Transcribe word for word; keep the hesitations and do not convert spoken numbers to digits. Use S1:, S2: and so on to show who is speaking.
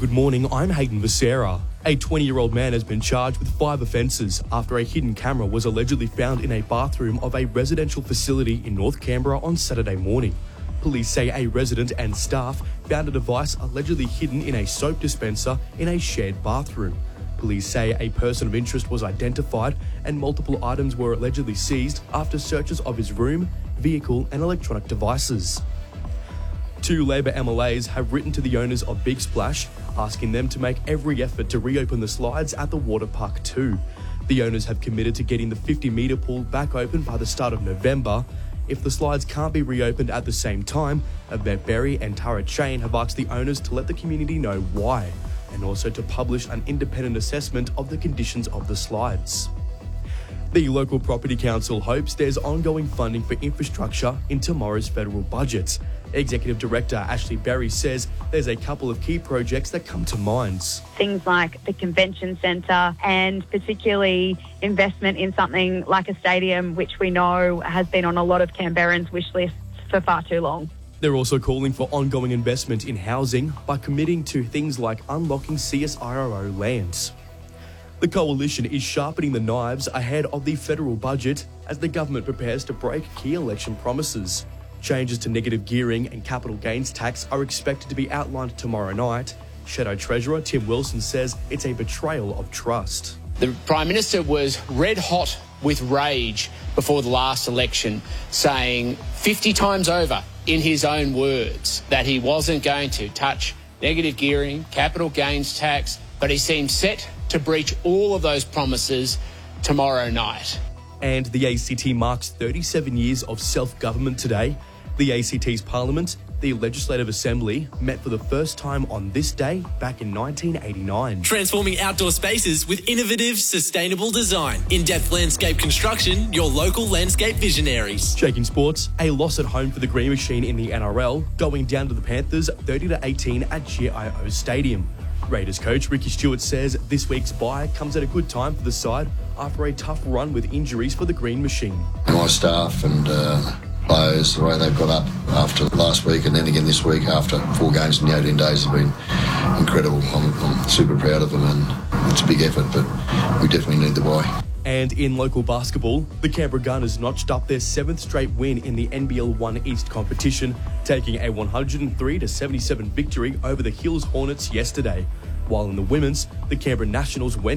S1: Good morning, I'm Hayden Becerra. A twenty-year-old man has been charged with five offences after a hidden camera was allegedly found in a bathroom of a residential facility in North Canberra on Saturday morning. Police say a resident and staff found a device allegedly hidden in a soap dispenser in a shared bathroom. Police say a person of interest was identified and multiple items were allegedly seized after searches of his room, vehicle and electronic devices. Two Labor M L As have written to the owners of Big Splash, asking them to make every effort to reopen the slides at the water park too. The owners have committed to getting the fifty metre pool back open by the start of November. If the slides can't be reopened at the same time, Yvette Berry and Tara Chain have asked the owners to let the community know why, and also to publish an independent assessment of the conditions of the slides. The local property council hopes there's ongoing funding for infrastructure in tomorrow's federal budget. Executive Director Ashley Berry says there's a couple of key projects that come to mind.
S2: Things like the convention centre and particularly investment in something like a stadium, which we know has been on a lot of Canberrans' wish lists for far too long.
S1: They're also calling for ongoing investment in housing by committing to things like unlocking C S I R O lands. The coalition is sharpening the knives ahead of the federal budget as the government prepares to break key election promises. Changes to negative gearing and capital gains tax are expected to be outlined tomorrow night. Shadow Treasurer Tim Wilson says it's a betrayal of trust.
S3: The Prime Minister was red hot with rage before the last election, saying fifty times over in his own words that he wasn't going to touch negative gearing, capital gains tax, but he seems set to breach all of those promises tomorrow night.
S1: And the A C T marks thirty-seven years of self-government today. The A C T's Parliament, the Legislative Assembly, met for the first time on this day back in nineteen eighty-nine.
S4: Transforming outdoor spaces with innovative, sustainable design. In-depth landscape construction, your local landscape visionaries.
S1: Shaking sports, a loss at home for the Green Machine in the N R L, going down to the Panthers thirty to eighteen at G I O Stadium. Raiders coach Ricky Stewart says this week's bye comes at a good time for the side after a tough run with injuries for the Green Machine.
S5: My staff and uh, players, the way they've got up after last week and then again this week after four games in the eighteen days have been incredible. I'm, I'm super proud of them and it's a big effort, but we definitely need the bye.
S1: And in local basketball, the Canberra Gunners notched up their seventh straight win in the N B L one East competition, taking a one hundred three to seventy-seven victory over the Hills Hornets yesterday. While in the women's, the Canberra Nationals went